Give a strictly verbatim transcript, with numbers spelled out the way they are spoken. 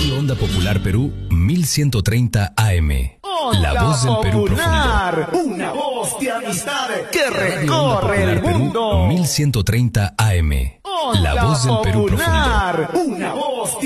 Radio Onda Popular Perú mil ciento treinta A M. La voz del Perú profundo. Una voz de amistad que recorre el mundo. mil ciento treinta A M. La voz del Perú profundo. Una voz de